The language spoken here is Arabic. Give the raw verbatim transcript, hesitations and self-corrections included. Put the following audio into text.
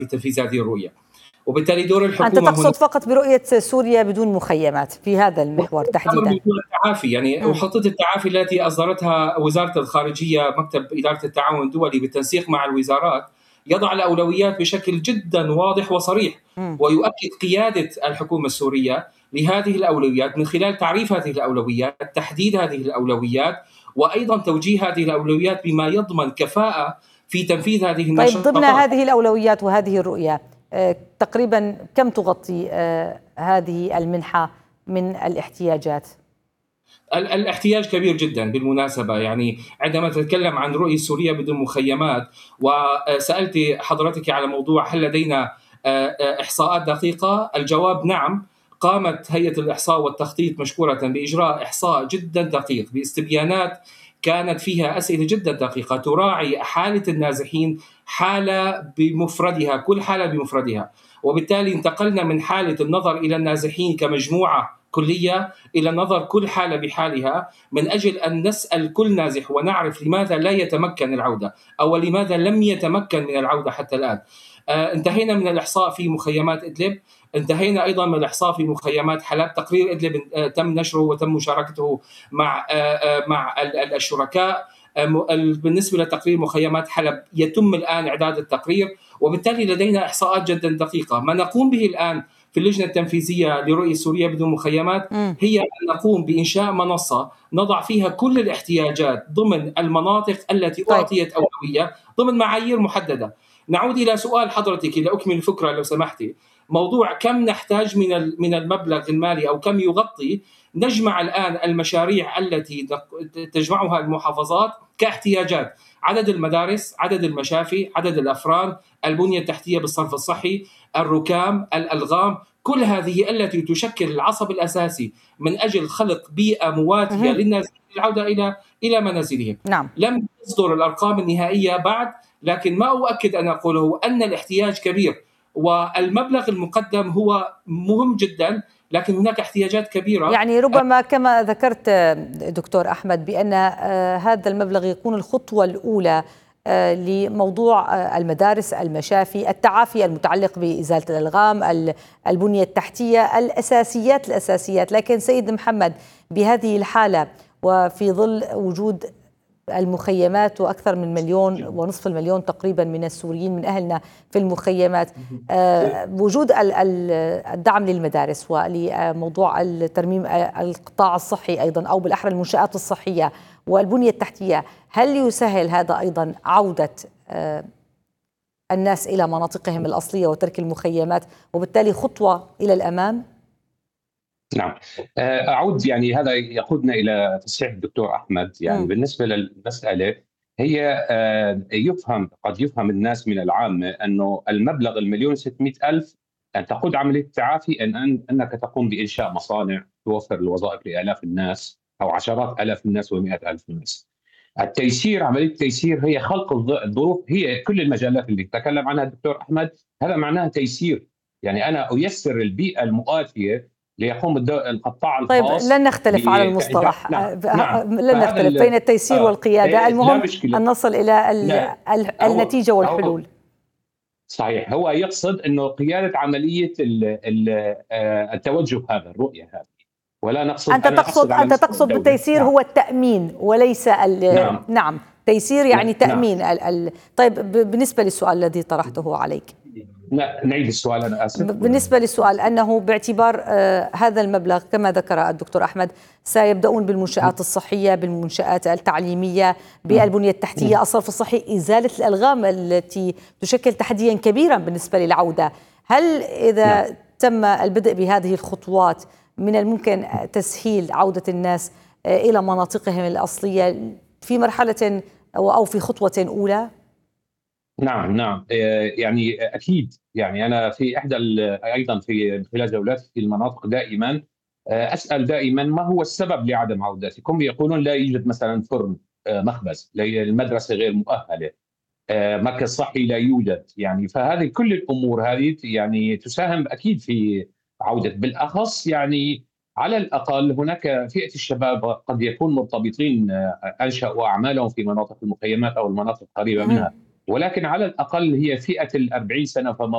في تنفيذ هذه الرؤية. وبالتالي دور الحكومة أنت تقصد فقط برؤية سوريا بدون مخيمات في هذا المحور تحديدا؟ التعافي يعني وخطة التعافي التي أصدرتها وزارة الخارجية مكتب إدارة التعاون الدولي بالتنسيق مع الوزارات يضع الأولويات بشكل جدا واضح وصريح، م. ويؤكد قيادة الحكومة السورية لهذه الأولويات من خلال تعريف هذه الأولويات، تحديد هذه الأولويات، وأيضا توجيه هذه الأولويات بما يضمن كفاءة في تنفيذ هذه النشاطات. طيب ضمن هذه الأولويات وهذه الرؤية آه، تقريبا كم تغطي آه، هذه المنحة من الاحتياجات؟ الاحتياج كبير جدا بالمناسبة. يعني عندما تتكلم عن رؤية سوريا بدون مخيمات، وسألت حضرتك على موضوع هل لدينا إحصاءات دقيقة، الجواب نعم. قامت هيئة الإحصاء والتخطيط مشكورة بإجراء إحصاء جدا دقيق باستبيانات كانت فيها أسئلة جدا دقيقة تراعي حالة النازحين حالة بمفردها، كل حالة بمفردها. وبالتالي انتقلنا من حالة النظر إلى النازحين كمجموعة كلية إلى النظر كل حالة بحالها، من أجل أن نسأل كل نازح ونعرف لماذا لا يتمكن العودة أو لماذا لم يتمكن من العودة حتى الآن. آه انتهينا من الإحصاء في مخيمات إدلب، انتهينا أيضا من الإحصاء في مخيمات حلب. تقرير إدلب آه تم نشره وتم مشاركته مع آه آه مع الشركاء. آه بالنسبة لتقرير مخيمات حلب يتم الآن إعداد التقرير، وبالتالي لدينا إحصاءات جدا دقيقة. ما نقوم به الآن في اللجنة التنفيذية لرؤية سوريا بدون مخيمات م. هي أن نقوم بإنشاء منصة نضع فيها كل الاحتياجات ضمن المناطق التي أعطيت أولوية ضمن معايير محددة. نعود إلى سؤال حضرتك لأكمل الفكرة لو سمحتي. موضوع كم نحتاج من من المبلغ المالي أو كم يغطي، نجمع الآن المشاريع التي تجمعها المحافظات كاحتياجات: عدد المدارس، عدد المشافي، عدد الأفران، البنية التحتية بالصرف الصحي، الركام، الألغام، كل هذه التي تشكل العصب الأساسي من أجل خلق بيئة مواتية للناس للعودة إلى إلى منازلهم. نعم. لم تصدر الأرقام النهائية بعد، لكن ما أؤكد أن أقوله أن الاحتياج كبير والمبلغ المقدم هو مهم جدا، لكن هناك احتياجات كبيرة. يعني ربما كما ذكرت دكتور أحمد بأن هذا المبلغ يكون الخطوة الأولى لموضوع المدارس، المشافي، التعافي المتعلق بإزالة الألغام، البنية التحتية، الأساسيات الأساسيات. لكن سيد محمد، بهذه الحالة وفي ظل وجود المخيمات وأكثر من مليون ونصف المليون تقريبا من السوريين من أهلنا في المخيمات، وجود الدعم للمدارس ولموضوع الترميم القطاع الصحي أيضا، أو بالأحرى المنشآت الصحية والبنية التحتية، هل يسهل هذا أيضا عودة الناس إلى مناطقهم الأصلية وترك المخيمات، وبالتالي خطوة إلى الأمام؟ نعم، أعود يعني هذا يقودنا إلى تصحيح الدكتور أحمد. يعني م. بالنسبة للمسألة هي يفهم قد يفهم الناس من العامة أنه المبلغ المليون ستمائة ألف أن تقود عملية التعافي أن أنك تقوم بإنشاء مصانع توفر الوظائف لآلاف الناس أو عشرات آلاف الناس ومئات ألف الناس. التيسير، عملية التيسير هي خلق الظروف، هي كل المجالات اللي تكلم عنها الدكتور أحمد هذا معناها تيسير. يعني أنا أيسر البيئة المؤاتية ليقوم القطاع الخاص. طيب لن نختلف على المصطلح. نعم. نعم. لن نختلف بين التيسير آه. والقيادة. المهم أن نصل إلى النتيجة والحلول. صحيح، هو يقصد أنه قيادة عملية التوجه هذا، الرؤية هذه، ولا نقصد. أنت تقصد أنت تقصد بالتيسير نعم. هو التأمين وليس نعم. نعم تيسير يعني تأمين. نعم. ال... طيب بالنسبة للسؤال الذي طرحته عليك، لا نعيد السؤال أنا آسف. بالنسبة للسؤال أنه باعتبار آه هذا المبلغ كما ذكر الدكتور أحمد سيبدأون بالمنشآت الصحية، بالمنشآت التعليمية، بالبنية التحتية، الصرف الصحي، إزالة الألغام التي تشكل تحديا كبيرا بالنسبة للعودة. هل إذا لا. تم البدء بهذه الخطوات من الممكن تسهيل عودة الناس إلى مناطقهم الأصلية في مرحلة أو في خطوة أولى؟ نعم نعم يعني أكيد. يعني أنا في إحدى أيضا في خلال جولاتي في المناطق دائما أسأل دائما ما هو السبب لعدم عودتكم؟ يقولون لا يوجد مثلا فرن، مخبز، المدرسة غير مؤهلة، مركز صحي لا يوجد. يعني فهذه كل الأمور هذه يعني تساهم أكيد في عودة. بالأخص يعني على الأقل هناك فئة الشباب قد يكون مرتبطين، أنشأوا أعمالهم في مناطق المخيمات أو المناطق القريبة منها، ولكن على الأقل هي فئة الأربعين سنة فما